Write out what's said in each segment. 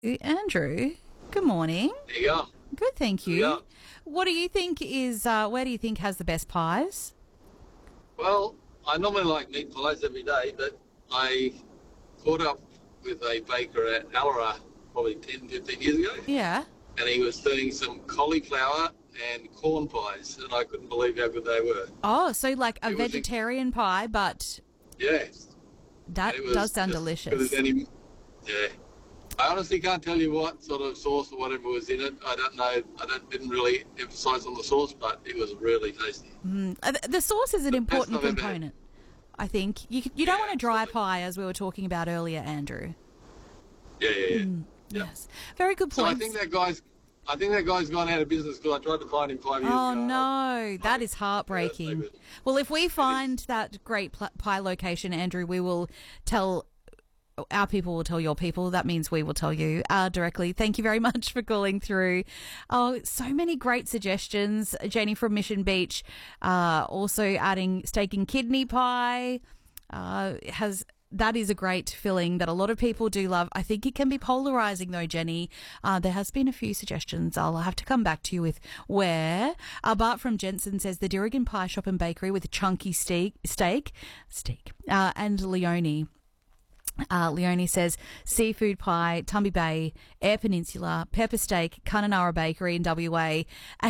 Andrew, good morning. There you go. Good, thank you. Yeah. What do you think is, where do you think has the best pies? Well, I normally like meat pies every day, but I caught up with a baker at Allara probably 10, 15 years ago, Yeah. and he was doing some cauliflower and corn pies, and I couldn't believe how good they were. Oh, so like a It was vegetarian pie, but Yeah. that And it was does sound just as good delicious. as any. Yeah. I honestly can't tell you what sort of sauce or whatever was in it. I don't know. Didn't really emphasise on the sauce, but it was really tasty. The sauce is an important I've ever had. component, I think. You don't want a dry pie, as we were talking about earlier, Andrew. Yeah. Yes. Very good So point. I think that guy's gone out of business because I tried to find him 5 years Oh, ago. no, that is heartbreaking. Yeah, Well, if we find that great pie location, Andrew, we will tell our people will tell your people. That means we will tell you directly. Thank you very much for calling through. Oh, so many great suggestions. Jenny from Mission Beach also adding steak and kidney pie. That is a great filling that a lot of people do love. I think it can be polarising though, Jenny. There has been a few suggestions. I'll have to come back to you with where. Bart from Jensen says the Durigan Pie Shop and Bakery with chunky steak, and Leonie. Leonie says seafood pie, Tumby Bay, Eyre Peninsula, pepper steak, Kununurra Bakery in WA,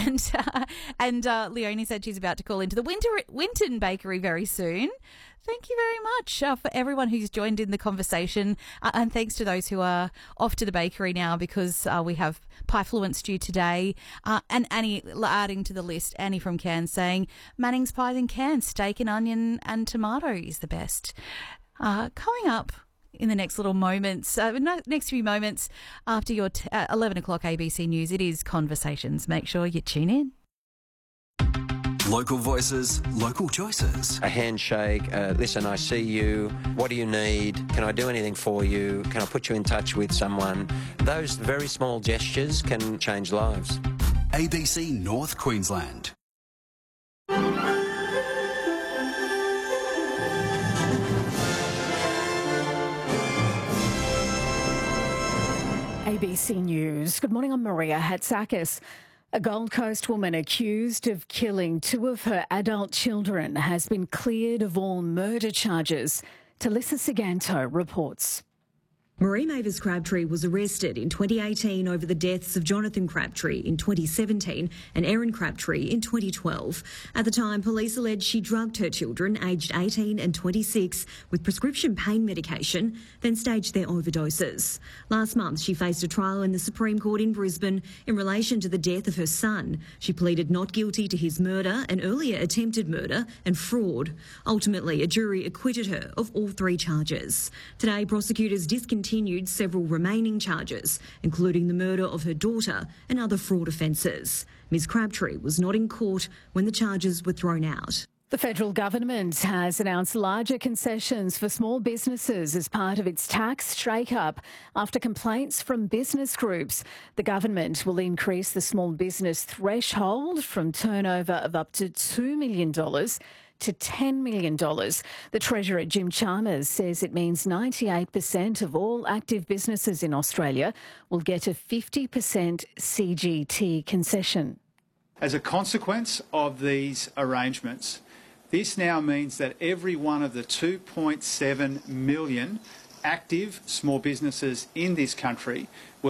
and Leonie said she's about to call into the Winton Bakery very soon. Thank you very much for everyone who's joined in the conversation, and thanks to those who are off to the bakery now because we have Pie Fluent Stew today. And Annie adding to the list, Annie from Cairns saying Manning's Pies in Cairns, steak and onion and tomato is the best. Coming up in the next little moments, next few moments after your 11 o'clock ABC News, it is Conversations. Make sure you tune in. Local voices, local choices. A handshake, listen, I see you, what do you need, can I do anything for you, can I put you in touch with someone? Those very small gestures can change lives. ABC North Queensland. ABC News. Good morning, I'm Maria Hatzakis. A Gold Coast woman accused of killing two of her adult children has been cleared of all murder charges. Talissa Siganto reports. Marie Mavis Crabtree was arrested in 2018 over the deaths of Jonathan Crabtree in 2017 and Erin Crabtree in 2012. At the time, police alleged she drugged her children, aged 18 and 26, with prescription pain medication, then staged their overdoses. Last month, she faced a trial in the Supreme Court in Brisbane in relation to the death of her son. She pleaded not guilty to his murder and earlier attempted murder and fraud. Ultimately, a jury acquitted her of all three charges. Today, prosecutors discontinued several remaining charges, including the murder of her daughter and other fraud offences. Ms Crabtree was not in court when the charges were thrown out. The federal government has announced larger concessions for small businesses as part of its tax shake-up after complaints from business groups. The government will increase the small business threshold from turnover of up to $2 million to $10 million. The Treasurer, Jim Chalmers, says it means 98% of all active businesses in Australia will get a 50% CGT concession. As a consequence of these arrangements, this now means that every one of the 2.7 million active small businesses in this country will